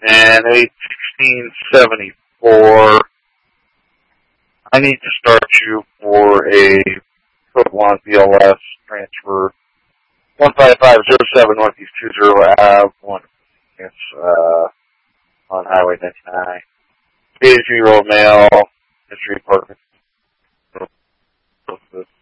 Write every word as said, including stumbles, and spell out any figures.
and eight sixteen seventy-four. I need to start you for a Code one B L S transfer. one five five zero seven Northeast two zero Ave, one. It's, uh, on Highway ninety-nine. eighty-three year old male, history apartment.